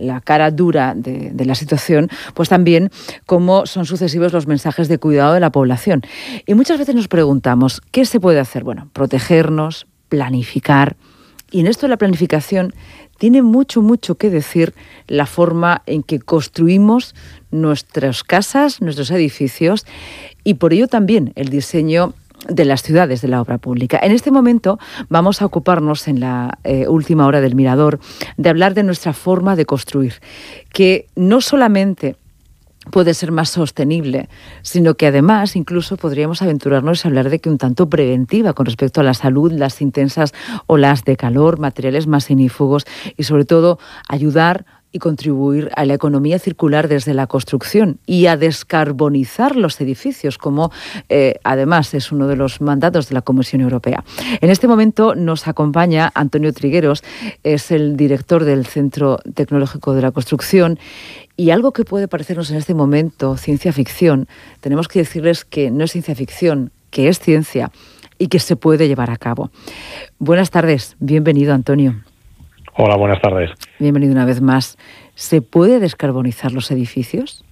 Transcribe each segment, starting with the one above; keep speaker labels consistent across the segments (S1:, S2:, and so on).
S1: la cara dura de la situación, pues también cómo son sucesivos los mensajes de cuidado de la población. Y muchas veces nos preguntamos, ¿qué se puede hacer? Bueno, protegernos, planificar. Y en esto de la planificación tiene mucho que decir la forma en que construimos nuestras casas, nuestros edificios, y por ello también el diseño de las ciudades, de la obra pública. En este momento vamos a ocuparnos en la última hora del Mirador de hablar de nuestra forma de construir, que no solamente puede ser más sostenible, sino que además incluso podríamos aventurarnos a hablar de que un tanto preventiva con respecto a la salud, las intensas olas de calor, materiales más inífugos y sobre todo ayudar y contribuir a la economía circular desde la construcción y a descarbonizar los edificios, como además es uno de los mandatos de la Comisión Europea. En este momento nos acompaña Antonio Trigueros, es el director del Centro Tecnológico de la Construcción, y algo que puede parecernos en este momento ciencia ficción, tenemos que decirles que no es ciencia ficción, que es ciencia y que se puede llevar a cabo. Buenas tardes, bienvenido Antonio.
S2: Hola, buenas tardes.
S1: Bienvenido una vez más. ¿Se puede descarbonizar los edificios?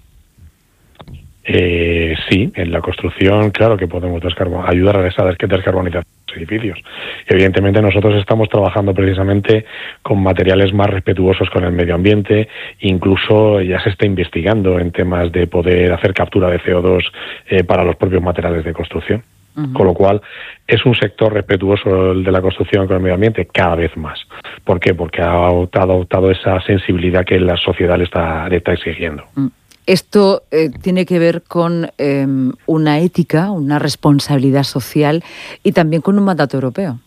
S2: Sí, en la construcción, claro que podemos ayudar a esa descarbonización de los edificios. Evidentemente nosotros estamos trabajando precisamente con materiales más respetuosos con el medio ambiente, incluso ya se está investigando en temas de poder hacer captura de CO2 para los propios materiales de construcción. Uh-huh. Con lo cual, es un sector respetuoso el de la construcción con el medio ambiente cada vez más. ¿Por qué? Porque ha adoptado esa sensibilidad que la sociedad le está exigiendo.
S1: Esto tiene que ver con una ética, una responsabilidad social y también con un mandato europeo.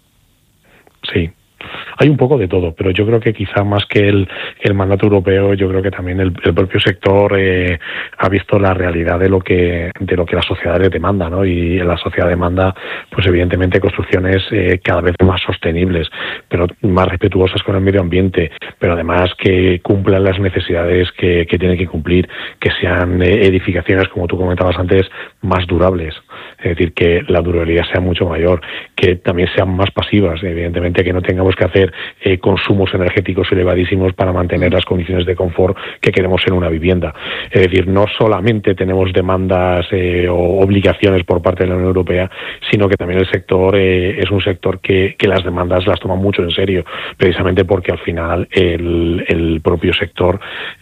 S2: Sí. Hay un poco de todo, pero yo creo que quizá más que el mandato europeo, yo creo que también el propio sector ha visto la realidad de lo que la sociedad le demanda, ¿no? Y la sociedad demanda, pues evidentemente, construcciones cada vez más sostenibles, pero más respetuosas con el medio ambiente, pero además que cumplan las necesidades que tienen que cumplir, que sean edificaciones, como tú comentabas antes, más durables. Es decir, que la durabilidad sea mucho mayor, que también sean más pasivas, evidentemente, que no tengamos que hacer consumos energéticos elevadísimos para mantener las condiciones de confort que queremos en una vivienda. Es decir, no solamente tenemos demandas o obligaciones por parte de la Unión Europea, sino que también el sector es un sector que las demandas las toma mucho en serio, precisamente porque al final el propio sector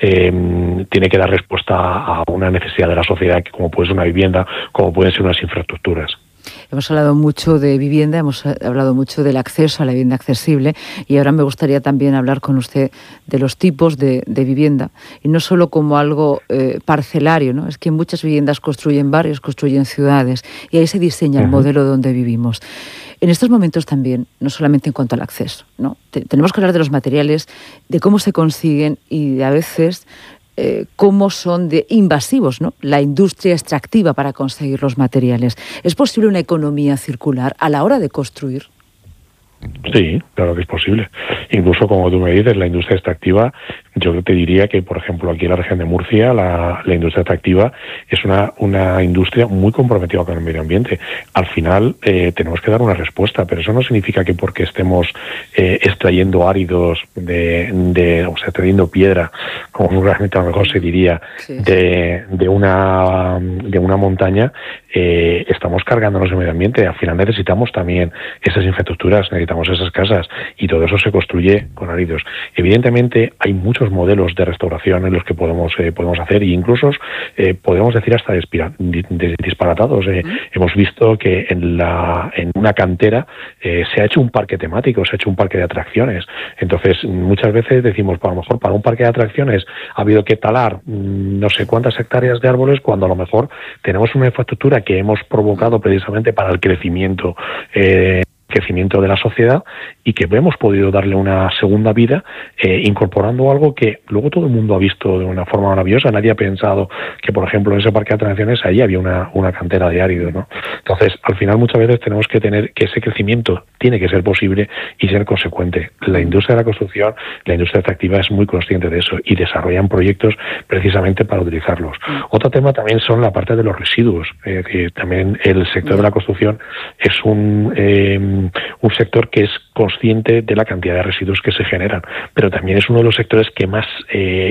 S2: tiene que dar respuesta a una necesidad de la sociedad, como puede ser una vivienda, como pueden ser unas infraestructuras.
S1: Hemos hablado mucho de vivienda, hemos hablado mucho del acceso a la vivienda accesible y ahora me gustaría también hablar con usted de los tipos de vivienda y no solo como algo parcelario, ¿no? Es que muchas viviendas construyen barrios, construyen ciudades y ahí se diseña el modelo donde vivimos. En estos momentos también, no solamente en cuanto al acceso, ¿no? Tenemos que hablar de los materiales, de cómo se consiguen y de a veces cómo son de invasivos, ¿no? La industria extractiva para conseguir los materiales. ¿Es posible una economía circular a la hora de construir?
S2: Sí, claro que es posible. Incluso, como tú me dices, la industria extractiva, yo te diría que, por ejemplo, aquí en la región de Murcia, la industria extractiva es una industria muy comprometida con el medio ambiente. Al final, tenemos que dar una respuesta, pero eso no significa que porque estemos extrayendo áridos, o sea, extrayendo piedra, como vulgarmente a lo mejor se diría, sí, de una montaña, estamos cargándonos el medio ambiente. Al final necesitamos también esas infraestructuras, necesitamos esas casas y todo eso se construye con áridos. Evidentemente hay muchos modelos de restauración en los que podemos hacer e incluso podemos decir hasta disparatados. Hemos visto que en una cantera se ha hecho un parque temático, se ha hecho un parque de atracciones. Entonces muchas veces decimos, pues, a lo mejor para un parque de atracciones ha habido que talar no sé cuántas hectáreas de árboles cuando a lo mejor tenemos una infraestructura que hemos provocado precisamente para el crecimiento de la sociedad y que hemos podido darle una segunda vida incorporando algo que luego todo el mundo ha visto de una forma maravillosa. Nadie ha pensado que, por ejemplo, en ese parque de atracciones ahí había una cantera de áridos, ¿no? Entonces, al final muchas veces tenemos que tener que ese crecimiento tiene que ser posible y ser consecuente. La industria de la construcción, la industria extractiva es muy consciente de eso y desarrollan proyectos precisamente para utilizarlos. Otro tema también son la parte de los residuos. Es decir, también el sector de la construcción es un sector que es consciente de la cantidad de residuos que se generan, pero también es uno de los sectores que más